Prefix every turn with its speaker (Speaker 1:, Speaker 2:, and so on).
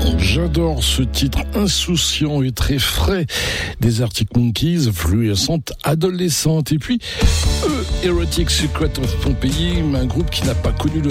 Speaker 1: J'adore ce titre insouciant et très frais des Arctic Monkeys, fluorescente adolescente. Et puis, Erotic Secret of Pompeii, un groupe qui n'a pas connu le